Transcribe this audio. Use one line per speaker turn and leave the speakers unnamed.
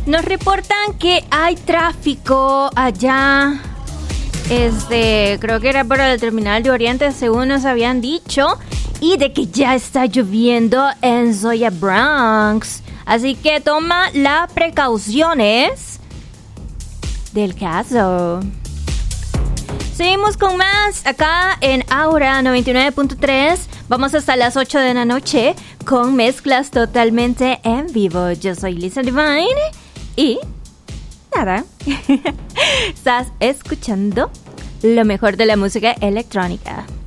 Nos reportan que hay tráfico allá. Creo que era para el terminal de Oriente, según nos habían dicho. Y de que ya está lloviendo en Zoya Bronx. Así que toma las precauciones del caso. Seguimos con más acá en Aura 99.3. Vamos hasta las 8 de la noche con mezclas totalmente en vivo. Yo soy Lisa Divine y nada, estás escuchando lo mejor de la música electrónica.